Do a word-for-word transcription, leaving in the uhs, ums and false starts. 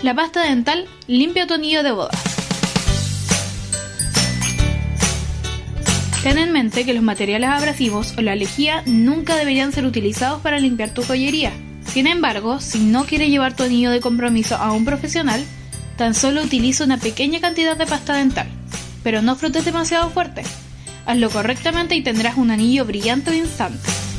La pasta dental limpia tu anillo de boda. Ten en mente que los materiales abrasivos o la lejía nunca deberían ser utilizados para limpiar tu joyería. Sin embargo, si no quieres llevar tu anillo de compromiso a un profesional, tan solo utiliza una pequeña cantidad de pasta dental, pero no frotes demasiado fuerte. Hazlo correctamente y tendrás un anillo brillante de instante.